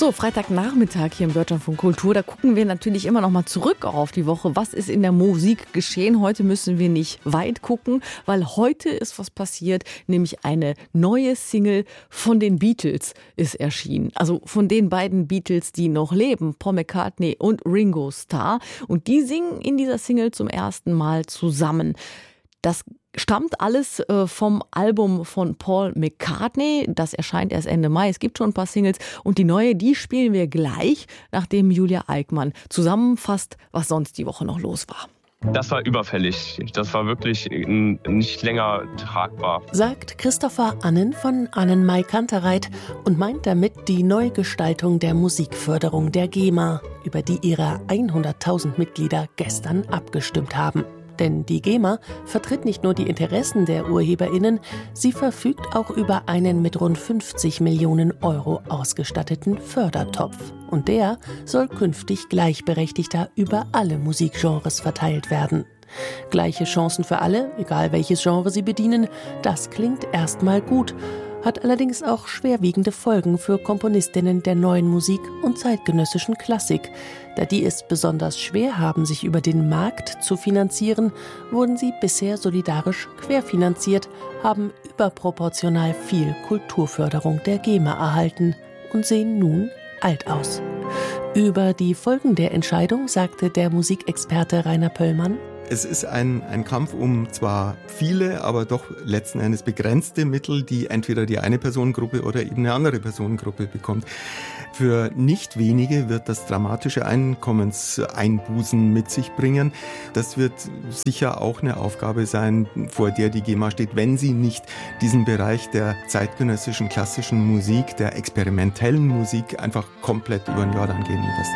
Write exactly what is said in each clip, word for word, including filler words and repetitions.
So, Freitagnachmittag hier im Deutschlandfunk Kultur, da gucken wir natürlich immer noch mal zurück auf die Woche. Was ist in der Musik geschehen? Heute müssen wir nicht weit gucken, weil heute ist was passiert, nämlich eine neue Single von den Beatles ist erschienen. Also von den beiden Beatles, die noch leben, Paul McCartney und Ringo Starr. Und die singen in dieser Single zum ersten Mal zusammen. Das stammt alles äh, vom Album von Paul McCartney. Das erscheint erst Ende Mai. Es gibt schon ein paar Singles. Und die neue, die spielen wir gleich, nachdem Julia Eickmann zusammenfasst, was sonst die Woche noch los war. Das war überfällig. Das war wirklich nicht länger tragbar. Sagt Christopher Annen von Annen-Mai Kantereit und meint damit die Neugestaltung der Musikförderung der GEMA, über die ihre hunderttausend Mitglieder gestern abgestimmt haben. Denn die GEMA vertritt nicht nur die Interessen der UrheberInnen, sie verfügt auch über einen mit rund fünfzig Millionen Euro ausgestatteten Fördertopf. Und der soll künftig gleichberechtigter über alle Musikgenres verteilt werden. Gleiche Chancen für alle, egal welches Genre sie bedienen, das klingt erstmal gut, hat allerdings auch schwerwiegende Folgen für Komponistinnen der neuen Musik und zeitgenössischen Klassik. Da die es besonders schwer haben, sich über den Markt zu finanzieren, wurden sie bisher solidarisch querfinanziert, haben überproportional viel Kulturförderung der GEMA erhalten und sehen nun alt aus. Über die Folgen der Entscheidung sagte der Musikexperte Rainer Pöllmann: Es ist ein, ein Kampf um zwar viele, aber doch letzten Endes begrenzte Mittel, die entweder die eine Personengruppe oder eben eine andere Personengruppe bekommt. Für nicht wenige wird das dramatische Einkommenseinbußen mit sich bringen. Das wird sicher auch eine Aufgabe sein, vor der die GEMA steht, wenn sie nicht diesen Bereich der zeitgenössischen klassischen Musik, der experimentellen Musik einfach komplett über den Jordan gehen lassen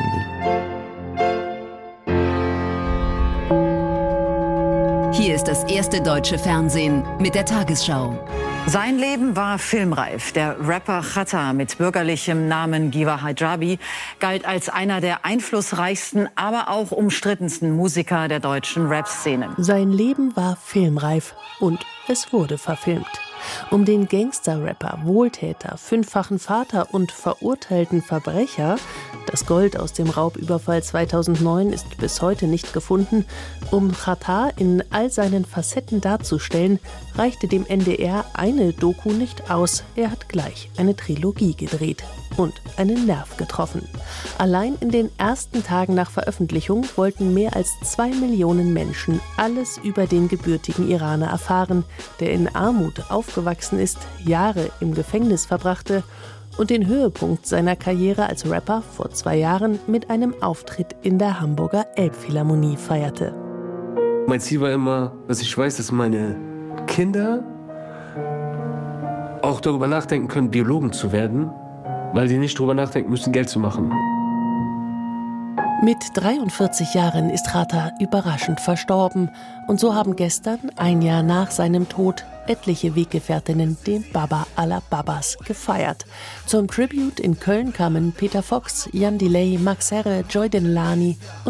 will. Hier ist das erste deutsche Fernsehen mit der Tagesschau. Sein Leben war filmreif. Der Rapper Xatta mit bürgerlichem Namen Giwa Hijabi galt als einer der einflussreichsten, aber auch umstrittensten Musiker der deutschen Rap-Szene. Sein Leben war filmreif und es wurde verfilmt. Um den Gangster-Rapper, Wohltäter, fünffachen Vater und verurteilten Verbrecher, das Gold aus dem Raubüberfall zweitausendneun ist bis heute nicht gefunden, um Xatta in all seinen Facetten darzustellen, reichte dem N D R eine Doku nicht aus. Er hat gleich eine Trilogie gedreht und einen Nerv getroffen. Allein in den ersten Tagen nach Veröffentlichung wollten mehr als zwei Millionen Menschen alles über den gebürtigen Iraner erfahren, der in Armut aufgewachsen ist, Jahre im Gefängnis verbrachte und den Höhepunkt seiner Karriere als Rapper vor zwei Jahren mit einem Auftritt in der Hamburger Elbphilharmonie feierte. Mein Ziel war immer, dass ich weiß, dass meine Kinder auch darüber nachdenken können, Biologen zu werden, weil sie nicht darüber nachdenken müssen, Geld zu machen. Mit dreiundvierzig Jahren ist Xatta überraschend verstorben. Und so haben gestern, ein Jahr nach seinem Tod, etliche Weggefährtinnen den Baba aller Babas gefeiert. Zum Tribute in Köln kamen Peter Fox, Jan Delay, Max Herre, Joy Denelani und